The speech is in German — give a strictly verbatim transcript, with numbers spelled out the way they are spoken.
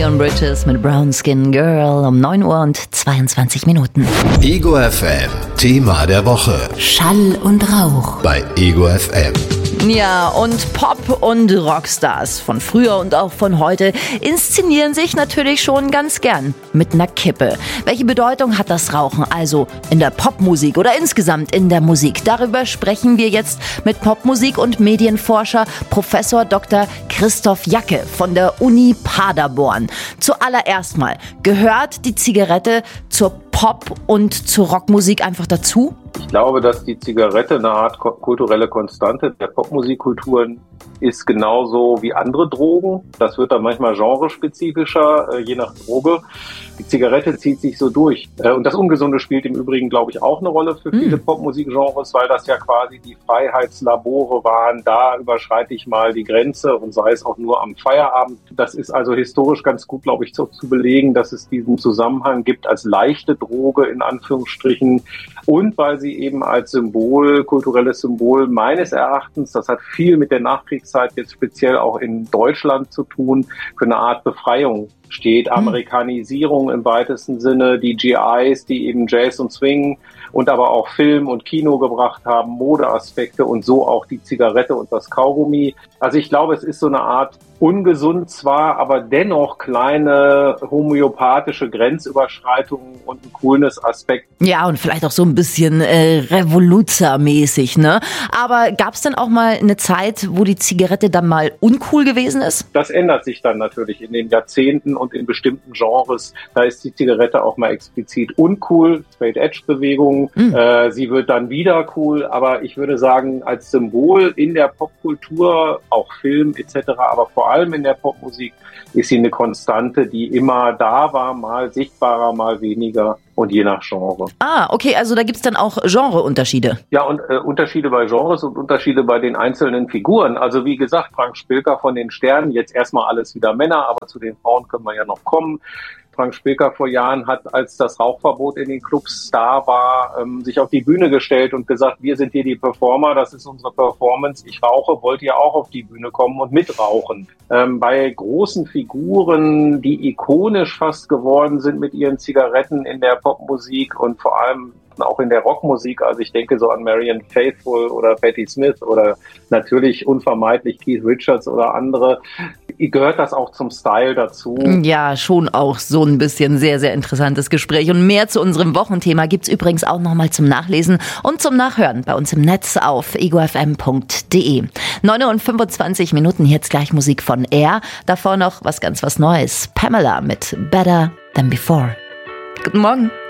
Leon Bridges mit Brown Skin Girl um neun Uhr und zweiundzwanzig Minuten. Ego F M, Thema der Woche. Schall und Rauch. Bei Ego F M. Ja, und Pop- und Rockstars von früher und auch von heute inszenieren sich natürlich schon ganz gern mit einer Kippe. Welche Bedeutung hat das Rauchen also in der Popmusik oder insgesamt in der Musik? Darüber sprechen wir jetzt mit Popmusik- und Medienforscher Professor Doktor Christoph Jacke von der Uni Paderborn. Zuallererst mal, gehört die Zigarette zur Pop- und zur Rockmusik einfach dazu? Ich glaube, dass die Zigarette eine Art kulturelle Konstante der Popmusikkulturen ist, genauso wie andere Drogen. Das wird dann manchmal genrespezifischer, je nach Droge. Die Zigarette zieht sich so durch. Und das Ungesunde spielt im Übrigen, glaube ich, auch eine Rolle für viele mm. Popmusikgenres, weil das ja quasi die Freiheitslabore waren. Da überschreite ich mal die Grenze und sei es auch nur am Feierabend. Das ist also historisch ganz gut, glaube ich, zu, zu belegen, dass es diesen Zusammenhang gibt als leichte Droge in Anführungsstrichen und weil sie eben als Symbol, kulturelles Symbol meines Erachtens, das hat viel mit der Nachkriegszeit jetzt speziell auch in Deutschland zu tun, für eine Art Befreiung steht. Mhm. Amerikanisierung im weitesten Sinne, die G Is, die eben Jazz und Swing und aber auch Film und Kino gebracht haben, Modeaspekte und so auch die Zigarette und das Kaugummi. Also ich glaube, es ist so eine Art ungesund zwar, aber dennoch kleine homöopathische Grenzüberschreitungen und ein cooles Aspekt. Ja, und vielleicht auch so ein bisschen äh, Revoluzer-mäßig, ne? Aber gab es denn auch mal eine Zeit, wo die Zigarette dann mal uncool gewesen ist? Das ändert sich dann natürlich in den Jahrzehnten und in bestimmten Genres. Da ist die Zigarette auch mal explizit uncool, Straight-Edge-Bewegung. Mhm. Äh, sie wird dann wieder cool, aber ich würde sagen, als Symbol in der Popkultur, auch Film et cetera, aber vor allem in der Popmusik ist sie eine Konstante, die immer da war, mal sichtbarer, mal weniger und je nach Genre. Ah, okay, also da gibt's dann auch Genreunterschiede. Ja, und äh, Unterschiede bei Genres und Unterschiede bei den einzelnen Figuren. Also wie gesagt, Frank Spilker von den Sternen, jetzt erstmal alles wieder Männer, aber zu den Frauen können wir ja noch kommen. Frank Spilker vor Jahren hat, als das Rauchverbot in den Clubs da war, ähm, sich auf die Bühne gestellt und gesagt, wir sind hier die Performer, das ist unsere Performance, ich rauche, wollt ihr auch auf die Bühne kommen und mitrauchen? Ähm, bei großen Figuren, die ikonisch fast geworden sind mit ihren Zigaretten in der Popmusik und vor allem auch in der Rockmusik, also ich denke so an Marianne Faithfull oder Patti Smith oder natürlich unvermeidlich Keith Richards oder andere, gehört das auch zum Style dazu. Ja, schon auch so ein bisschen sehr, sehr interessantes Gespräch. Und mehr zu unserem Wochenthema gibt's übrigens auch nochmal zum Nachlesen und zum Nachhören bei uns im Netz auf ego f m punkt d e. neun Uhr und fünfundzwanzig Minuten, jetzt gleich Musik von Air. Davor noch was ganz was Neues. Pamela mit Better Than Before. Guten Morgen.